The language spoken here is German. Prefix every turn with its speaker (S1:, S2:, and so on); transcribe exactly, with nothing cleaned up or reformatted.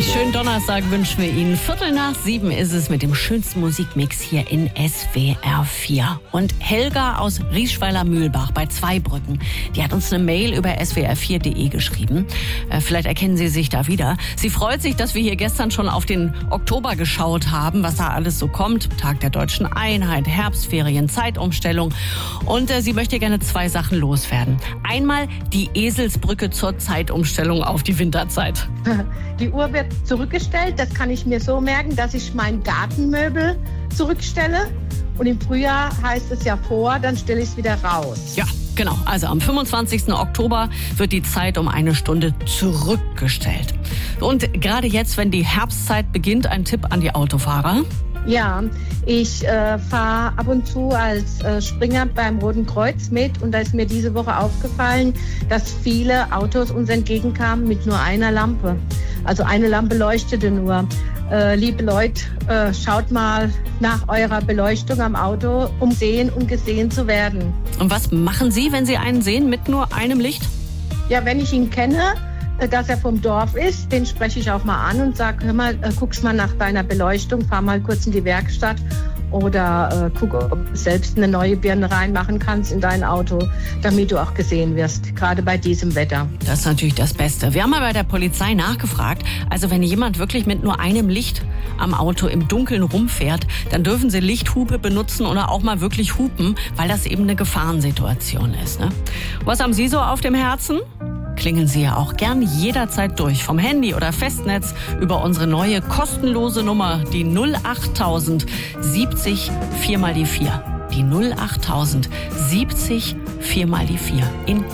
S1: Schönen Donnerstag wünschen wir Ihnen. Viertel nach sieben ist es mit dem schönsten Musikmix hier in S W R vier. Und Helga aus Rieschweiler-Mühlbach bei Zweibrücken, die hat uns eine Mail über s w r vier punkt de geschrieben. Äh, vielleicht erkennen Sie sich da wieder. Sie freut sich, dass wir hier gestern schon auf den Oktober geschaut haben, was da alles so kommt. Tag der Deutschen Einheit, Herbstferien, Zeitumstellung. Und äh, sie möchte gerne zwei Sachen loswerden. Einmal die Eselsbrücke zur Zeitumstellung auf die Winterzeit.
S2: Die Uhr wird zurückgestellt. Das kann ich mir so merken, dass ich mein Gartenmöbel zurückstelle. Und im Frühjahr heißt es ja vor, dann stelle ich es wieder raus.
S1: Ja, genau. Also am fünfundzwanzigsten Oktober wird die Zeit um eine Stunde zurückgestellt. Und gerade jetzt, wenn die Herbstzeit beginnt, ein Tipp an die Autofahrer.
S2: Ja, ich äh, fahre ab und zu als äh, Springer beim Roten Kreuz mit und da ist mir diese Woche aufgefallen, dass viele Autos uns entgegenkamen mit nur einer Lampe. Also eine Lampe leuchtete nur. Äh, liebe Leute, äh, schaut mal nach eurer Beleuchtung am Auto, um sehen und gesehen zu werden.
S1: Und was machen Sie, wenn Sie einen sehen mit nur einem Licht?
S2: Ja, wenn ich ihn kenne, dass er vom Dorf ist, den spreche ich auch mal an und sage, hör mal, äh, guck's mal nach deiner Beleuchtung, fahr mal kurz in die Werkstatt oder äh, guck, ob du selbst eine neue Birne reinmachen kannst in dein Auto, damit du auch gesehen wirst, gerade bei diesem Wetter.
S1: Das ist natürlich das Beste. Wir haben mal bei der Polizei nachgefragt, also wenn jemand wirklich mit nur einem Licht am Auto im Dunkeln rumfährt, dann dürfen Sie Lichthupe benutzen oder auch mal wirklich hupen, weil das eben eine Gefahrensituation ist. Ne? Was haben Sie so auf dem Herzen? Klingeln Sie ja auch gern jederzeit durch, vom Handy oder Festnetz über unsere neue kostenlose Nummer, die null achttausend siebzig vier mal die vier. Die null achttausend siebzig vier mal die vier in